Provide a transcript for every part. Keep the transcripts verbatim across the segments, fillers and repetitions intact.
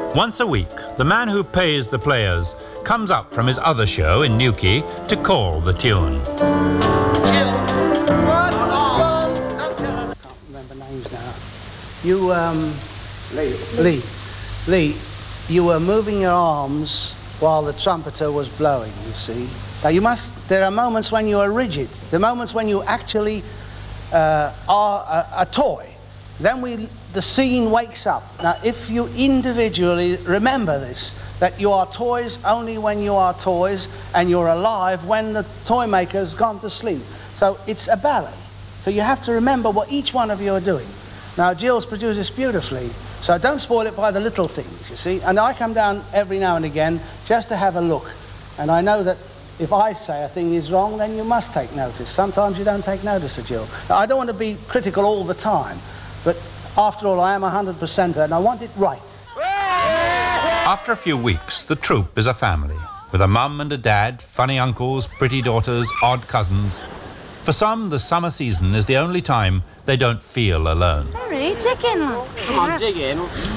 Once a week, the man who pays the players comes up from his other show in Newquay to call the tune. Jill, what? I can't remember names now. You, um... Lee. Lee. Lee, you were moving your arms while the trumpeter was blowing, you see. Now, you must... There are moments when you are rigid. The moments when you actually uh, are a, a toy. Then we, the scene wakes up. Now, if you individually remember this, that you are toys only when you are toys, and you're alive when the toy maker's gone to sleep. So it's a ballet. So you have to remember what each one of you are doing. Now, Jill's produced this beautifully, so don't spoil it by the little things, you see. And I come down every now and again just to have a look. And I know that if I say a thing is wrong, then you must take notice. Sometimes you don't take notice of Jill. Now, I don't want to be critical all the time, but after all, I am a hundred percenter, and I want it right. After a few weeks, the troupe is a family, with a mum and a dad, funny uncles, pretty daughters, odd cousins. For some, the summer season is the only time they don't feel alone. Harry, dig in. Come on, dig in.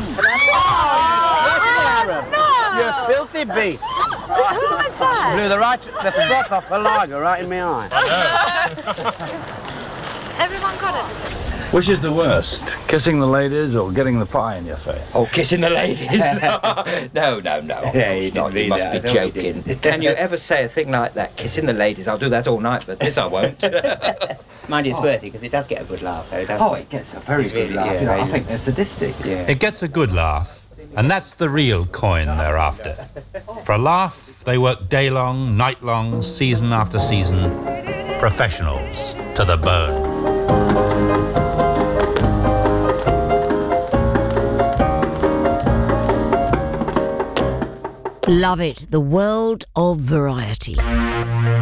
No! You filthy beast. Who was that? Blew the right, the froth off the lager right in my eye. Everyone got it. Which is the worst, kissing the ladies or getting the pie in your face? Oh, kissing the ladies? no, no, no. Of Yeah, course you not. didn't You read must that. be I know you joking. didn't. Can you ever say a thing like that? Kissing the ladies? I'll do that all night, but this I won't. Mind you, it's worthy, because it does get a good laugh, though, doesn't Oh, it? it gets a very Really, good laugh. yeah, You know, I really. think they're sadistic. Yeah. It gets a good laugh, and that's the real coin they're after. For a laugh, they work day long, night long, season after season. Professionals to the bone. Love it, the world of variety.